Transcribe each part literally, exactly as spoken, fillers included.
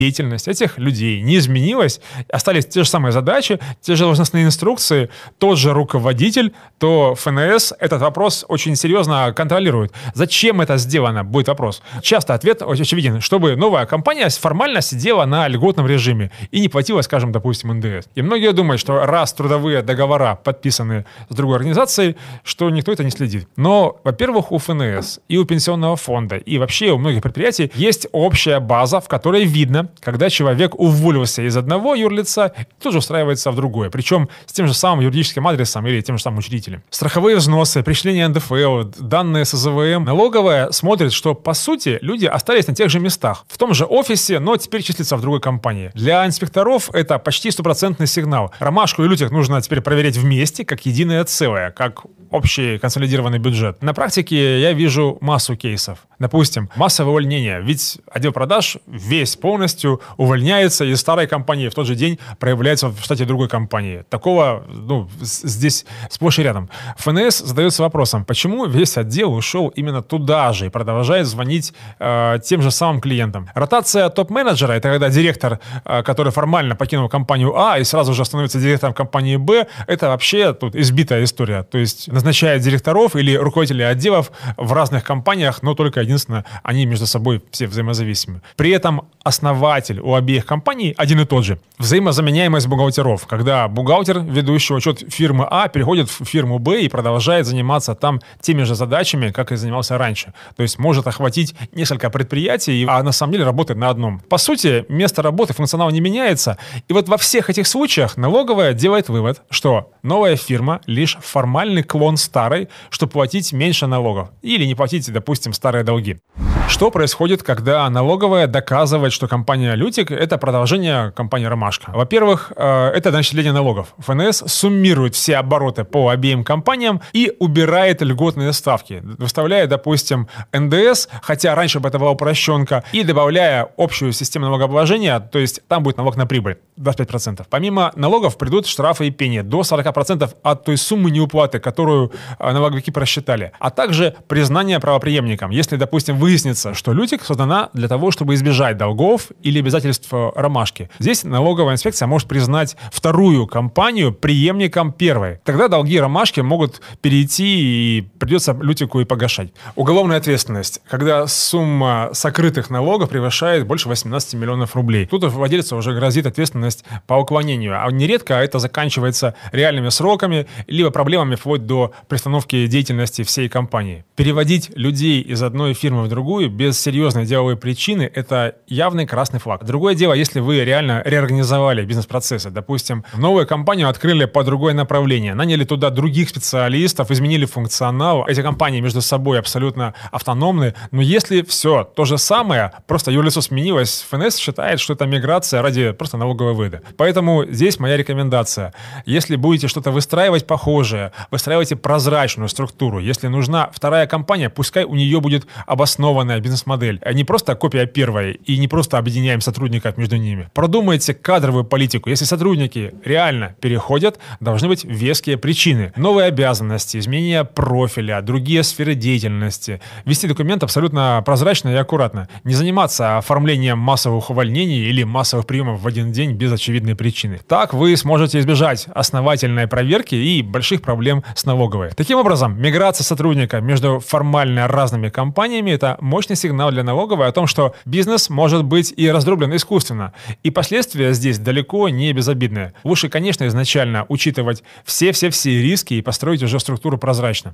деятельность этих людей не изменилась, остались те же самые задачи, те же должностные инструкции, тот же руководитель, то эф эн эс этот вопрос очень серьезно контролирует. Зачем это сделано, будет вопрос. Часто ответ очевиден, чтобы новая компания формально сидела на льготном режиме и не платила, скажем, допустим, эн дэ эс. И многие думают, что раз трудовые договора подписаны с другой организацией, что никто это не следит. Но, во-первых, у эф эн эс и у пенсионного фонда, и вообще у многих предприятий есть общая база, в которой видно, когда человек уволился из одного юрлица, тут же устраивается в другое. Причем с тем же самым юридическим адресом или тем же самым учредителем. Страховые взносы, причисления эн дэ эф эл, данные эс зэ вэ эм. Налоговая смотрит, что, по сути, люди остались на тех же местах, в том же офисе, но теперь числятся в другой компании. Для инспекторов это почти стопроцентный сигнал. Ромашку и Лютик нужно теперь проверять вместе, как единое целое, как общий консолидированный бюджет. На практике я вижу массу кейсов. Допустим, массовое увольнение. Ведь отдел продаж весь полностью увольняется из старой компании, в тот же день проявляется в штате другой компании. Такого, ну, здесь сплошь и рядом. эф эн эс задается вопросом, почему весь отдел ушел именно туда же и продолжает звонить э, тем же самым клиентам. Ротация топ-менеджера, это когда директор, э, который формально покинул компанию А и сразу же становится директором компании Б, это вообще тут избитая история. То есть назначает директоров или руководителей отделов в разных компаниях, но только единственное, они между собой все взаимозависимы. При этом основатель у обеих компаний один и тот же. Взаимозаменяемость бухгалтеров, когда бухгалтер, ведущий учет фирмы А, переходит в фирму Б и продолжает заниматься там теми же задачами, как и занимался раньше. То есть может охватить несколько предприятий, а на самом деле работает на одном. По сути, место работы, функционал не меняется. И вот во всех этих случаях налоговая делает вывод, что новая фирма лишь формальный клон старой, чтобы платить меньше налогов. Или не платить, допустим, старые долги. Что происходит, когда налоговая доказывает, что компания «Лютик» — это продолжение компании «Ромашка»? Во-первых, это начисление налогов. эф эн эс суммирует все обороты по обеим компаниям и убирает льготные ставки, выставляя, допустим, эн дэ эс, хотя раньше бы это была упрощенка, и добавляя общую систему налогообложения, то есть там будет налог на прибыль двадцать пять процентов. Помимо налогов придут штрафы и пени до сорок процентов от той суммы неуплаты, которую налоговики просчитали, а также признание правопреемником. Если, допустим, выяснится, что «Лютик» создана для того, чтобы избежать долгов или обязательств «Ромашки». Здесь налоговая инспекция может признать вторую компанию преемником первой. Тогда долги «Ромашки» могут перейти и придется «Лютику» и погашать. Уголовная ответственность, когда сумма сокрытых налогов превышает больше восемнадцати миллионов рублей. Тут владельцу уже грозит ответственность по уклонению, а нередко это заканчивается реальными сроками либо проблемами вплоть до приостановки деятельности всей компании. Переводить людей из одной фирмы в другую без серьезной деловой причины – это явный красный флаг. Другое дело, если вы реально реорганизовали бизнес-процессы. Допустим, новую компанию открыли по другое направление, наняли туда других специалистов, изменили функционал. Эти компании между собой абсолютно автономны. Но если все то же самое, просто юрлицо сменилось, эф эн эс считает, что это миграция ради просто налоговой выгоды. Поэтому здесь моя рекомендация. Если будете что-то выстраивать похожее, выстраивайте прозрачную структуру. Если нужна вторая компания, пускай у нее будет обоснованная бизнес-модель, а не просто копия первой и не просто объединяем сотрудников между ними. Продумайте кадровую политику. Если сотрудники реально переходят, должны быть веские причины. Новые обязанности, изменение профиля, другие сферы деятельности. Вести документ абсолютно прозрачно и аккуратно. Не заниматься оформлением массовых увольнений или массовых приемов в один день без очевидной причины. Так вы сможете избежать основательной проверки и больших проблем с налоговой. Таким образом, миграция сотрудника между формально разными компаниями – это мощный сигнал для налоговой о том, что бизнес может быть и раздроблен искусственно. И последствия здесь далеко не безобидные. Лучше, конечно, изначально учитывать все-все-все риски и построить уже структуру прозрачно.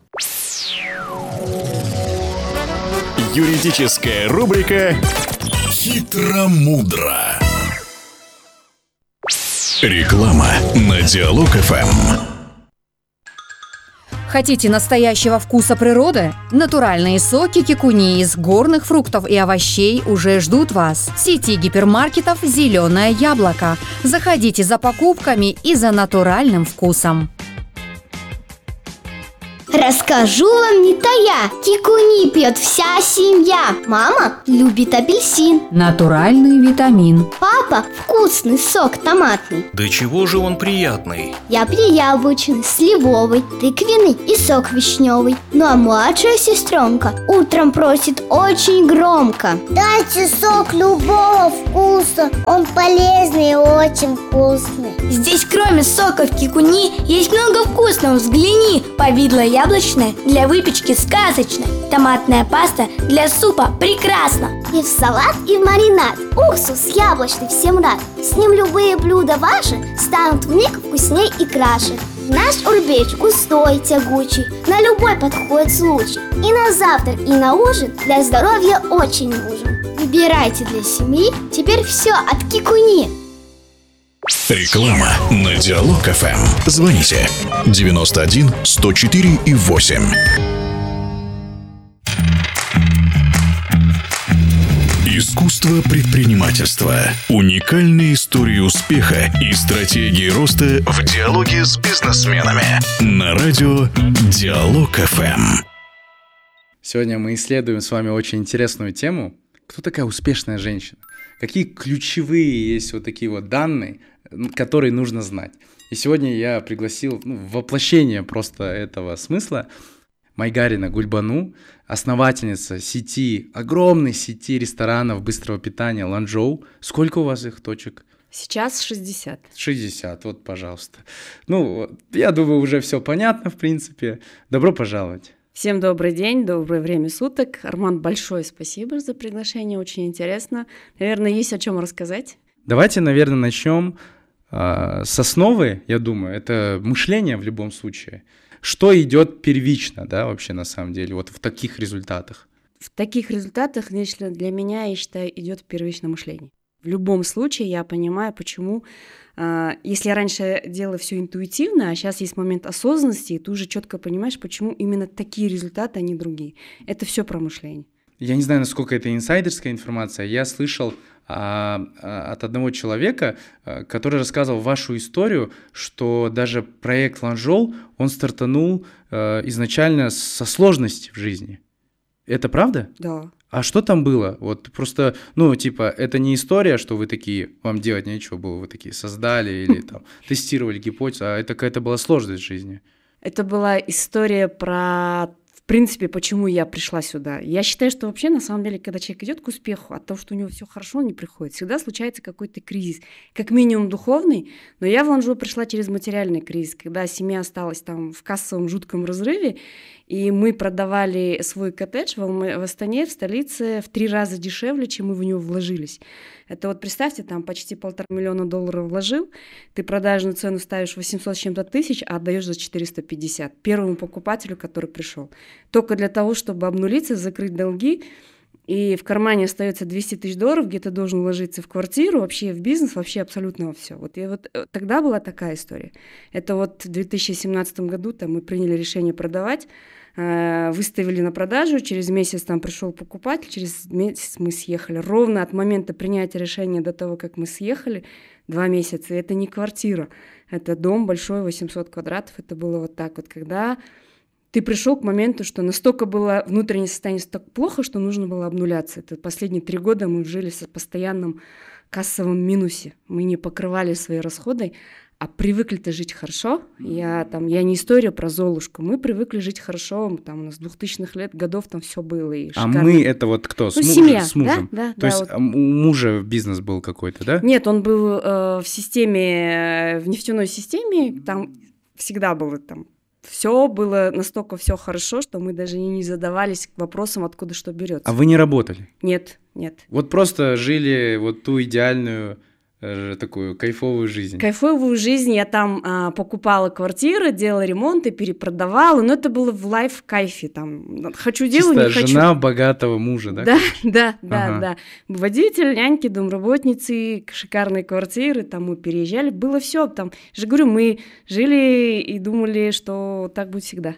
Юридическая рубрика «Хитро-мудро». Реклама на Диалог эф эм. Хотите настоящего вкуса природы? Натуральные соки кикуни из горных фруктов и овощей уже ждут вас. В сети гипермаркетов «Зеленое яблоко». Заходите за покупками и за натуральным вкусом. Расскажу вам не тая, кикуни пьет вся семья. Мама любит апельсин, Натуральный витамин. папа вкусный сок томатный. Да чего же он приятный? Я пью яблочный, сливовый, тыквенный и сок вишневый. Ну а младшая сестренка утром просит очень громко: дайте сок любого вкуса, он полезный и очень вкусный. Здесь кроме соков кикуни есть много вкусного, взгляни. Повидло яблочное для выпечки сказочно. Томатная паста для супа прекрасно. И в салат, и в маринад. Уксус яблочный всем рад. С ним любые блюда ваши станут вмиг вкусней и краше. Наш урбеч густой, тягучий, на любой подходит случай. И на завтрак, и на ужин для здоровья очень нужен. Выбирайте для семьи теперь все от кикуни. Реклама на Диалог эф эм. Звоните девяносто один сто четыре и восемь. Искусство предпринимательства. Уникальные истории успеха и стратегии роста в диалоге с бизнесменами. На радио Диалог эф эм. Сегодня мы исследуем с вами очень интересную тему. Кто такая успешная женщина? Какие ключевые есть вот такие вот данные, которые нужно знать? И сегодня я пригласил ну, воплощение просто этого смысла Майгарина Гульбану, основательница сети, огромной сети ресторанов быстрого питания Ланчжоу. Сколько у вас их точек? Сейчас шестьдесят. шестьдесят, вот, пожалуйста. Ну, я думаю, уже все понятно, в принципе. Добро пожаловать. Всем добрый день, доброе время суток. Арман, большое спасибо за приглашение, очень интересно. Наверное, есть о чем рассказать. Давайте, наверное, начнем э, с основы, я думаю, это мышление в любом случае. Что идет первично, да, вообще на самом деле, вот в таких результатах? В таких результатах лично для меня, я считаю, идет первичное мышление. В любом случае я понимаю, почему, э, если я раньше делала все интуитивно, а сейчас есть момент осознанности, и ты уже четко понимаешь, почему именно такие результаты, а не другие. Это все про мышление. Я не знаю, насколько это инсайдерская информация. Я слышал а, а, от одного человека, а, который рассказывал вашу историю, что даже проект Ланчжоу, он стартанул а, изначально со сложностей в жизни. Это правда? Да. А что там было? Вот просто, ну, типа, это не история, что вы такие, вам делать нечего было, вы такие создали или там тестировали гипотезу, а это какая-то была сложность в жизни. Это была история про, в принципе, почему я пришла сюда. Я считаю, что вообще, на самом деле, когда человек идет к успеху, от того, что у него все хорошо, он не приходит. Всегда случается какой-то кризис, как минимум духовный, но я в Ланчжоу пришла через материальный кризис, когда семья осталась там в кассовом жутком разрыве, и мы продавали свой коттедж в Астане, в столице, в три раза дешевле, чем мы в него вложились. Это вот представьте, там почти полтора миллиона долларов вложил, ты продажную цену ставишь восемьсот с чем-то тысяч, а отдаешь за четыреста пятьдесят первому покупателю, который пришел. Только для того, чтобы обнулиться, закрыть долги, и в кармане остается двести тысяч долларов, где ты должен вложиться в квартиру, вообще в бизнес, вообще абсолютно во все. Вот, и вот тогда была такая история. Это вот в две тысячи семнадцатом году там, мы приняли решение продавать, выставили на продажу, через месяц там пришел покупатель, через месяц мы съехали. Ровно от момента принятия решения до того, как мы съехали, два месяца. И это не квартира, это дом большой, восемьсот квадратов. Это было вот так вот, когда ты пришел к моменту, что настолько было внутреннее состояние так плохо, что нужно было обнуляться. Это последние три года мы жили в постоянном кассовом минусе. Мы не покрывали свои расходы, а привыкли-то жить хорошо. Я, там, я не история про Золушку. Мы привыкли жить хорошо. Там, у нас с двухтысячных лет, годов там все было. И а мы это вот кто? С, ну, муж, семья, с мужем? Да, да, То да, есть вот. У мужа бизнес был какой-то, да? Нет, он был э, в системе, в нефтяной системе. Там всегда было там. Все было настолько все хорошо, что мы даже не задавались вопросом, откуда что берется. А вы не работали? Нет, нет. Вот просто жили вот ту идеальную такую кайфовую жизнь. Кайфовую жизнь. Я там а, покупала квартиры, делала ремонты, перепродавала, но это было в лайф кайфе. Там хочу делаю, не хочу. Жена богатого мужа, да? Да, да, да, ага. да. Водитель, няньки, домработницы, шикарные квартиры, там мы переезжали, было все. Там, я же говорю, мы жили и думали, что так будет всегда.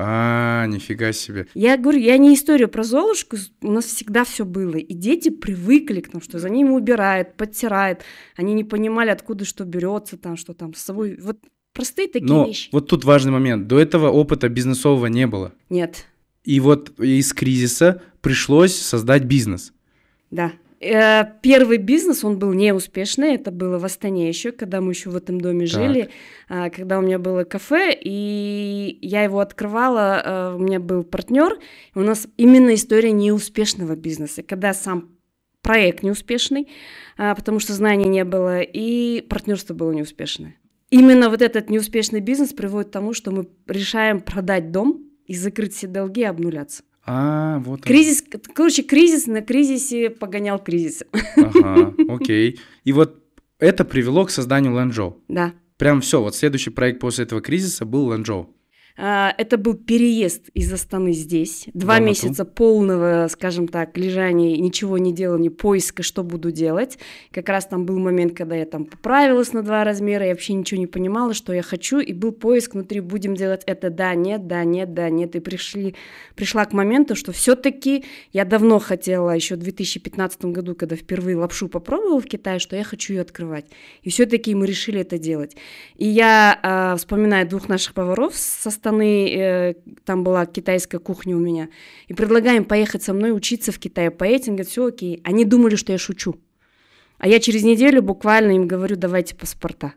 А, нифига себе. Я говорю, я не историю про Золушку, у нас всегда все было. И дети привыкли к тому, что за ними убирают, подтирают. Они не понимали, откуда что берется, там, что там с собой. Вот простые такие Но вещи. вот тут важный момент. До этого опыта бизнесового не было. Нет. И вот из кризиса пришлось создать бизнес. Да. Первый бизнес, он был неуспешный, это было в Астане еще, когда мы еще в этом доме Так. жили, когда у меня было кафе, и я его открывала, у меня был партнер, у нас именно история неуспешного бизнеса, когда сам проект неуспешный, потому что знаний не было, и партнерство было неуспешное. Именно вот этот неуспешный бизнес приводит к тому, что мы решаем продать дом и закрыть все долги и обнуляться. А, вот. Кризис, короче, кризис на кризисе погонял кризис. Ага, окей. И вот это привело к созданию Ланчжоу. Да. Прям все, вот следующий проект после этого кризиса был Ланчжоу. Это был переезд из Астаны здесь. Два Алмату. месяца полного, скажем так, лежания, ничего не делания, поиска, что буду делать. Как раз там был момент, когда я там поправилась на два размера, я вообще ничего не понимала, что я хочу, и был поиск внутри, будем делать это, да, нет, да, нет, да, нет. И пришли, пришла к моменту, что все-таки я давно хотела, еще в две тысячи пятнадцатом году, когда впервые лапшу попробовала в Китае, что я хочу ее открывать. И все-таки мы решили это делать. И я э, вспоминаю двух наших поваров со стороны, там была китайская кухня у меня, и предлагаем поехать со мной учиться в Китае поесть, они говорят, все окей. Они думали, что я шучу. А я через неделю буквально им говорю, давайте паспорта.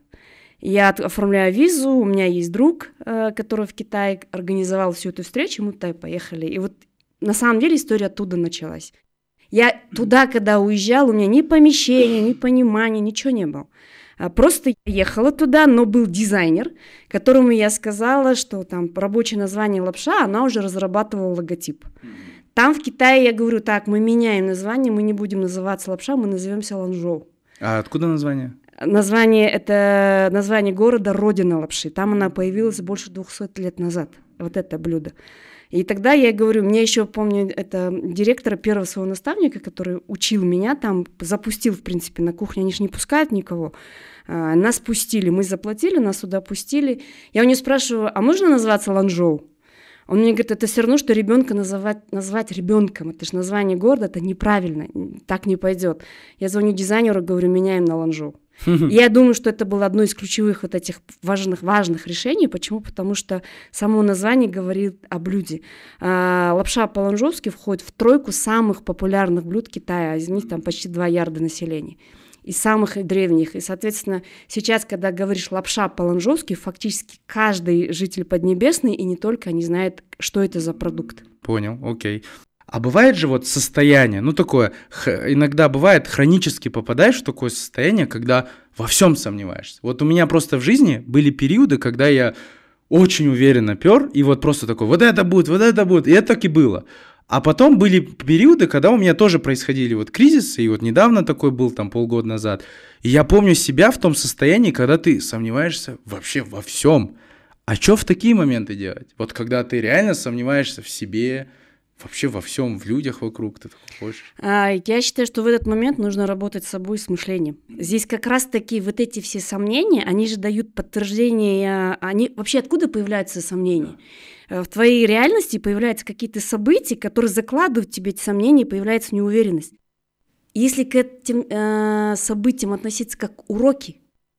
Я оформляю визу, у меня есть друг, который в Китае организовал всю эту встречу, мы туда поехали. И вот на самом деле история оттуда началась. Я туда, когда уезжала, у меня ни помещения, ни понимания, ничего не было. Просто я ехала туда, но был дизайнер, которому я сказала, что там рабочее название лапша, она уже разрабатывала логотип. Там в Китае я говорю, так, мы меняем название, мы не будем называться лапша, мы назовемся Ланчжоу. А откуда название? Название, это название города, родина лапши. Там она появилась больше двухсот лет назад, вот это блюдо. И тогда я говорю, мне еще, помню, это директора, первого своего наставника, который учил меня, там запустил, в принципе, на кухню, они же не пускают никого. А, нас пустили, мы заплатили, нас туда пустили. Я у него спрашиваю, а можно называться Ланчжоу? Он мне говорит, это все равно, что ребенка называть, назвать ребенком. Это же название города, это неправильно, так не пойдет. Я звоню дизайнеру, говорю, меняем на Ланчжоу. Я думаю, что это было одно из ключевых вот этих важных, важных решений. Почему? Потому что само название говорит о блюде. А, лапша по-ланчжоуски входит в тройку самых популярных блюд Китая. Из них там почти два ярда населения. Из самых древних. И, соответственно, сейчас, когда говоришь лапша по-ланчжоуски, фактически каждый житель Поднебесной, и не только, не знает, что это за продукт. Понял, окей. А бывает же вот состояние, ну такое, х- иногда бывает, хронически попадаешь в такое состояние, когда во всем сомневаешься. Вот у меня просто в жизни были периоды, когда я очень уверенно пер, и вот просто такой, вот это будет, вот это будет, и это так и было. А потом были периоды, когда у меня тоже происходили вот кризисы, и вот недавно такой был, там полгода назад, и я помню себя в том состоянии, когда ты сомневаешься вообще во всем. А что в такие моменты делать? Вот когда ты реально сомневаешься в себе, вообще во всем, в людях вокруг, ты такой хочешь? А, я считаю, что в этот момент нужно работать с собой, с мышлением. Здесь как раз-таки вот эти все сомнения, они же дают подтверждение, они вообще откуда появляются сомнения? В твоей реальности появляются какие-то события, которые закладывают в тебе эти сомнения, и появляется неуверенность. Если к этим э, событиям относиться как уроки,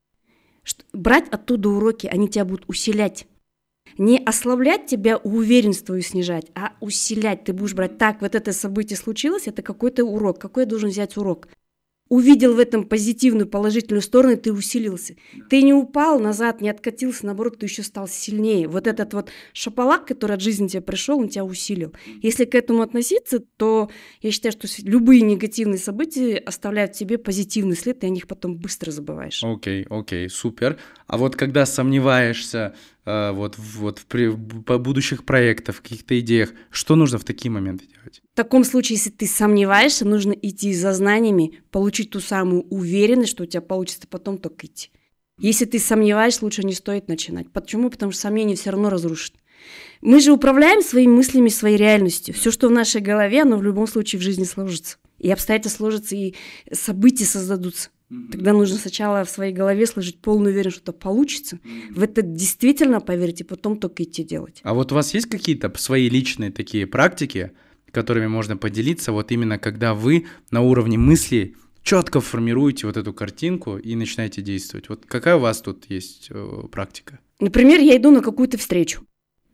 что, брать оттуда уроки, они тебя будут усилять. Не ослаблять тебя, уверенность твою снижать, а усилять. Ты будешь брать, так, вот это событие случилось, это какой-то урок. Какой я должен взять урок? Увидел в этом позитивную, положительную сторону, ты усилился. Ты не упал назад, не откатился, наоборот, ты еще стал сильнее. Вот этот вот шапалак, который от жизни тебе пришел, он тебя усилил. Если к этому относиться, то я считаю, что любые негативные события оставляют в тебе позитивный след, ты о них потом быстро забываешь. Окей, окей, супер. А вот когда сомневаешься э, вот, вот в, при, по будущих проектах, в каких-то идеях, что нужно в такие моменты делать? В таком случае, если ты сомневаешься, нужно идти за знаниями, получить ту самую уверенность, что у тебя получится потом только идти. Если ты сомневаешься, лучше не стоит начинать. Почему? Потому что сомнение все равно разрушит. Мы же управляем своими мыслями, своей реальностью. Все, что в нашей голове, оно в любом случае в жизни сложится. И обстоятельства сложатся, и события создадутся. Тогда нужно сначала в своей голове сложить полную уверенность, что это получится. В это действительно поверить, и потом только идти делать. А вот у вас есть какие-то свои личные такие практики, которыми можно поделиться, вот именно когда вы на уровне мысли четко формируете вот эту картинку и начинаете действовать? Вот какая у вас тут есть э, практика? Например, я иду на какую-то встречу.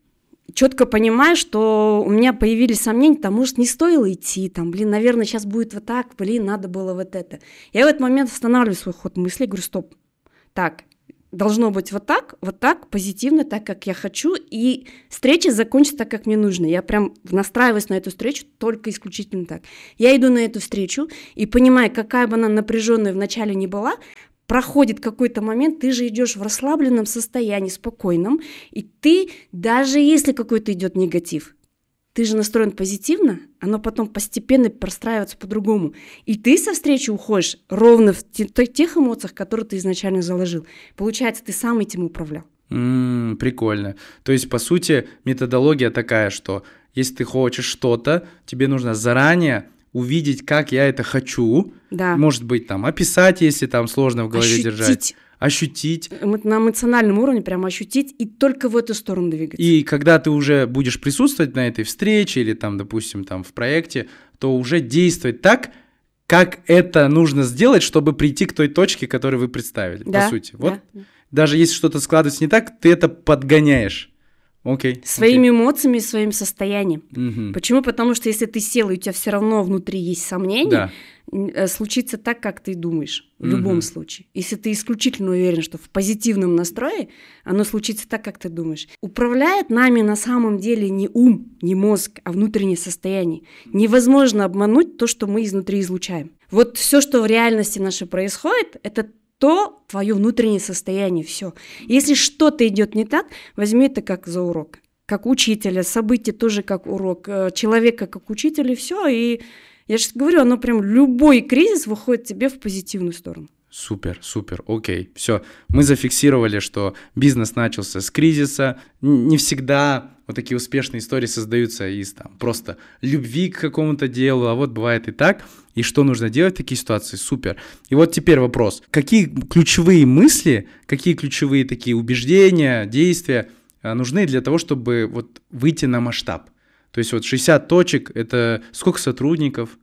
Четко понимаю, что у меня появились сомнения, там, может, не стоило идти, там, блин, наверное, сейчас будет вот так, блин, надо было вот это. Я в этот момент останавливаю свой ход мыслей, говорю, стоп, так, должно быть вот так, вот так, позитивно, так, как я хочу, и встреча закончится так, как мне нужно. Я прям настраиваюсь на эту встречу только исключительно так. Я иду на эту встречу и понимаю, какая бы она напряженная вначале ни была, проходит какой-то момент, ты же идешь в расслабленном состоянии, спокойном, и ты, даже если какой-то идет негатив, ты же настроен позитивно, оно потом постепенно простраивается по-другому. И ты со встречи уходишь ровно в тех эмоциях, которые ты изначально заложил. Получается, ты сам этим управлял. Mm, прикольно. То есть, по сути, методология такая, что если ты хочешь что-то, тебе нужно заранее увидеть, как я это хочу. Да. Может быть, там, описать, если там сложно в голове ощутить. держать. Ощутить. На эмоциональном уровне прям ощутить и только в эту сторону двигаться. И когда ты уже будешь присутствовать на этой встрече или там, допустим, там в проекте, то уже действовать так, как это нужно сделать, чтобы прийти к той точке, которую вы представили, да, по сути. Вот. Да. Даже если что-то складывается не так, ты это подгоняешь. Окей. Своими окей. эмоциями, своим состоянием. Угу. Почему? Потому что если ты сел, и у тебя все равно внутри есть сомнения, да. случится так, как ты думаешь, в угу. любом случае. Если ты исключительно уверен, что в позитивном настрое, оно случится так, как ты думаешь. Управляет нами на самом деле не ум, не мозг, а внутреннее состояние. Невозможно обмануть то, что мы изнутри излучаем. Вот все, что в реальности нашей происходит, это то твое внутреннее состояние, все. Если что-то идет не так, возьми это как за урок. Как учителя, событие тоже как урок, человека как учителя, и все. И я же говорю, оно прям, любой кризис выходит тебе в позитивную сторону. Супер, супер, окей, все. Мы зафиксировали, что бизнес начался с кризиса. Не всегда вот такие успешные истории создаются из там просто любви к какому-то делу, а вот бывает и так. И что нужно делать в такие ситуации? Супер. И вот теперь вопрос. Какие ключевые мысли, какие ключевые такие убеждения, действия нужны для того, чтобы вот выйти на масштаб? То есть вот шестьдесят точек, это сколько сотрудников?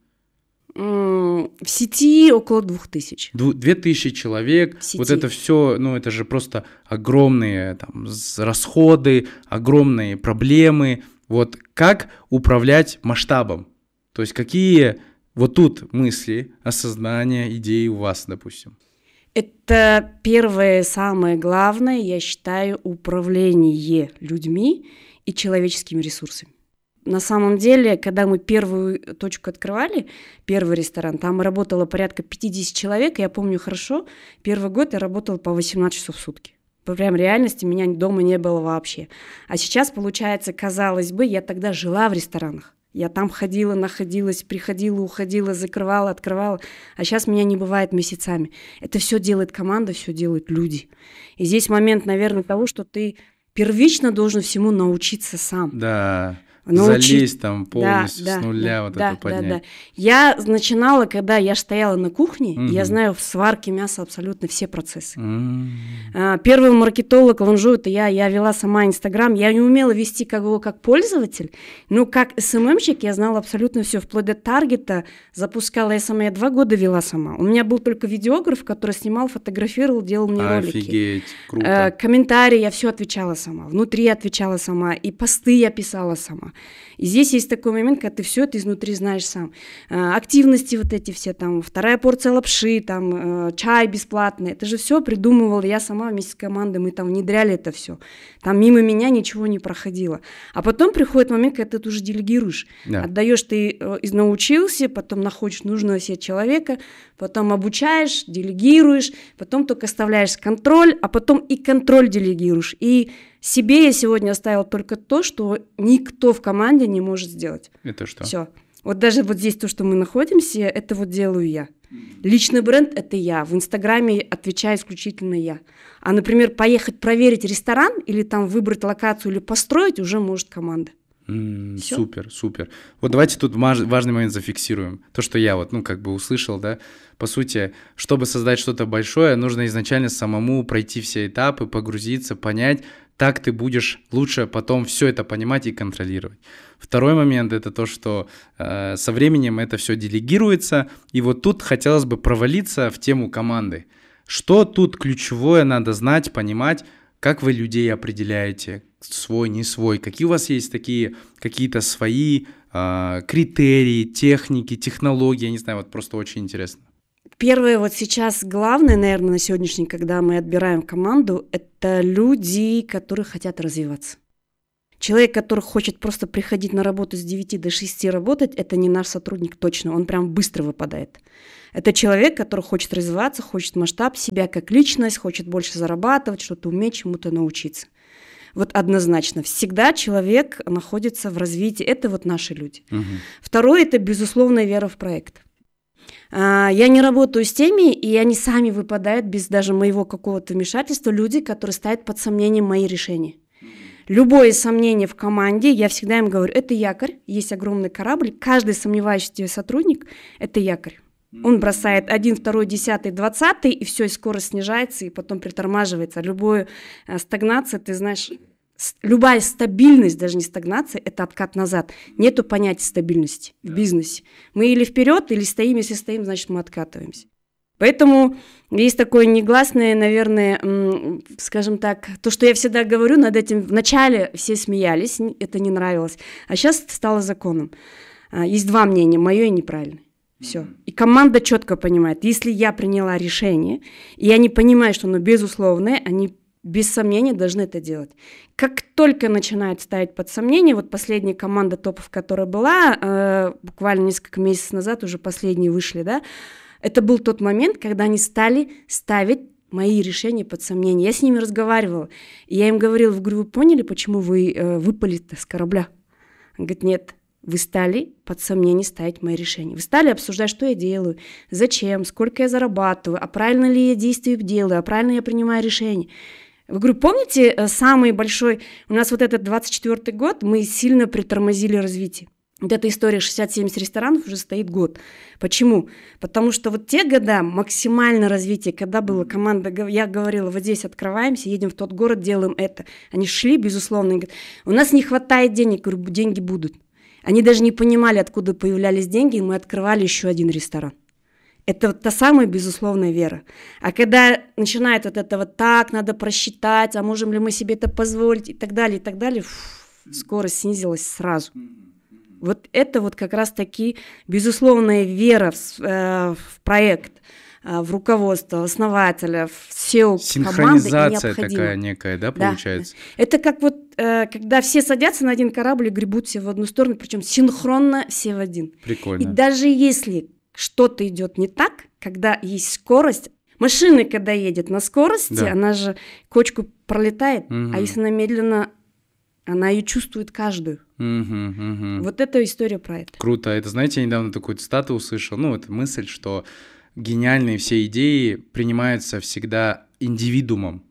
В сети около двух тысяч. Две тысячи человек. Вот это все, ну это же просто огромные там расходы, огромные проблемы. Вот как управлять масштабом? То есть какие вот тут мысли, осознания, идеи у вас, допустим? Это первое, самое главное, я считаю, управление людьми и человеческими ресурсами. На самом деле, когда мы первую точку открывали, первый ресторан, там работало порядка пятьдесят человек, я помню хорошо, первый год я работала по восемнадцать часов в сутки. Прям в реальности меня дома не было вообще. А сейчас, получается, казалось бы, я тогда жила в ресторанах. Я там ходила, находилась, приходила, уходила, закрывала, открывала. А сейчас меня не бывает месяцами. Это все делает команда, все делают люди. И здесь момент, наверное, того, что ты первично должен всему научиться сам. Да. Научить... Залезть там полностью да, с нуля, да, вот да, это поднять. Да, да. Я начинала, когда я стояла на кухне, угу. я знаю в сварке мяса абсолютно все процессы. Mm. Первый маркетолог Ланжу, это я, я вела сама Инстаграм, я не умела вести его как пользователь, но как эс эм эм-щик я знала абсолютно все, вплоть до таргета, запускала эс эм эм, я два года вела сама. У меня был только видеограф, который снимал, фотографировал, делал мне ролики. Офигеть, круто. Комментарии я все отвечала сама, внутри отвечала сама, и посты я писала сама. И здесь есть такой момент, когда ты все это изнутри знаешь сам. Активности вот эти все, там, вторая порция лапши, там, чай бесплатный, это же все придумывала я сама вместе с командой, мы там внедряли это все. Там мимо меня ничего не проходило. А потом приходит момент, когда ты уже делегируешь. Да. Отдаешь, ты научился, потом находишь нужного себе человека, потом обучаешь, делегируешь, потом только оставляешь контроль, а потом и контроль делегируешь. И себе я сегодня оставила только то, что никто в команде не может сделать. Это что? Все. Вот даже вот здесь то, что мы находимся, это вот делаю я. Личный бренд – это я. В Инстаграме отвечаю исключительно я. А, например, поехать проверить ресторан или там выбрать локацию или построить уже может команда. Mm, супер, супер. Вот давайте тут важный момент зафиксируем. То, что я вот, ну, как бы услышал, да, по сути, чтобы создать что-то большое, нужно изначально самому пройти все этапы, погрузиться, понять, так ты будешь лучше потом все это понимать и контролировать. Второй момент – это то, что э, со временем это все делегируется, и вот тут хотелось бы провалиться в тему команды. Что тут ключевое надо знать, понимать, Как вы людей определяете? Свой, не свой? Какие у вас есть такие какие-то свои э, критерии, техники, технологии? Я не знаю, вот просто очень интересно. Первое, вот сейчас главное, наверное, на сегодняшний, когда мы отбираем команду, это люди, которые хотят развиваться. Человек, который хочет просто приходить на работу с девяти до шести работать, это не наш сотрудник точно, он прям быстро выпадает. Это человек, который хочет развиваться, хочет масштаб себя как личность, хочет больше зарабатывать, что-то уметь, чему-то научиться. Вот однозначно. Всегда человек находится в развитии. Это вот наши люди. Угу. Второе – это безусловная вера в проект. Я не работаю с теми, и они сами выпадают без даже моего какого-то вмешательства, люди, которые ставят под сомнение мои решения. Любое сомнение в команде, я всегда им говорю, это якорь, есть огромный корабль, каждый сомневающийся сотрудник – это якорь. Он бросает один, второй, десятый, двадцатый, и все, и скорость снижается, и потом притормаживается. Любая стагнация, ты знаешь, любая стабильность, даже не стагнация, это откат назад. Нету понятия стабильности в бизнесе. Мы или вперед, или стоим, если стоим, значит мы откатываемся. Поэтому есть такое негласное, наверное, скажем так, то, что я всегда говорю, над этим вначале все смеялись, это не нравилось, а сейчас стало законом. Есть два мнения, мое и неправильное. Все. И команда четко понимает, если я приняла решение, и они понимают, что оно безусловное, они без сомнения должны это делать. Как только начинают ставить под сомнение, вот последняя команда топов, которая была, э, буквально несколько месяцев назад, уже последние вышли, да, это был тот момент, когда они стали ставить мои решения под сомнение. Я с ними разговаривала, и я им говорила, говорю, вы поняли, почему вы э, выпали-то с корабля? Он говорит, нет. Вы стали под сомнение ставить мои решения. Вы стали обсуждать, что я делаю, зачем, сколько я зарабатываю, а правильно ли я действия делаю, а правильно я принимаю решения. Я говорю, помните, самый большой, у нас вот этот двадцать четвёртый год, мы сильно притормозили развитие. Вот эта история шестьдесят-семьдесят ресторанов уже стоит год. Почему? Потому что вот те года максимальное развитие, когда была команда, я говорила, вот здесь открываемся, едем в тот город, делаем это. Они шли, безусловно, и говорят, у нас не хватает денег, говорю, деньги будут. Они даже не понимали, откуда появлялись деньги, и мы открывали еще один ресторан. Это вот та самая безусловная вера. А когда начинает вот это вот так, надо просчитать, а можем ли мы себе это позволить, и так далее, и так далее, фу, скорость снизилась сразу. Вот это вот как раз-таки безусловная вера в, э, в проект, э, в руководство, основателя, в сео команды необходима. Синхронизация такая некая, да, получается? Да. Это как вот, э, когда все садятся на один корабль и гребут все в одну сторону, причем синхронно все в один. Прикольно. И даже если что-то идет не так, когда есть скорость, машина, когда едет на скорости, да. Она же кочку пролетает, угу. А если она медленно, она ее чувствует каждую. Угу, угу. Вот это история про это. Круто. Это, знаете, я недавно такую цитату услышал, ну, это мысль, что гениальные все идеи принимаются всегда индивидуумом.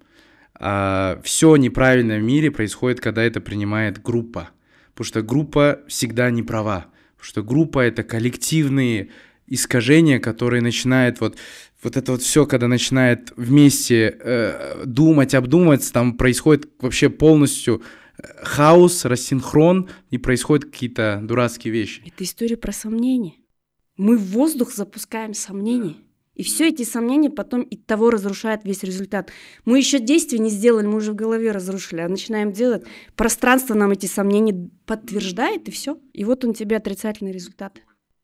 А все неправильное в мире происходит, когда это принимает группа. Потому что группа всегда не права. Потому что группа — это коллективные искажения, которые начинают вот, вот это вот все, когда начинает вместе э, думать, обдумываться, там происходит вообще полностью хаос, рассинхрон, и происходят какие-то дурацкие вещи. Это история про сомнения. Мы в воздух запускаем сомнения, и все эти сомнения потом и того разрушают весь результат. Мы еще действия не сделали, мы уже в голове разрушили, а начинаем делать. Пространство нам эти сомнения подтверждает, и все. И вот он тебе отрицательный результат.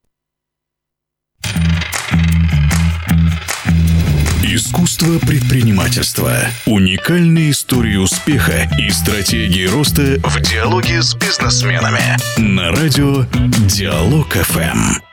Искусство предпринимательства. Уникальные истории успеха и стратегии роста в диалоге с бизнесменами. На радио Диалог эф эм.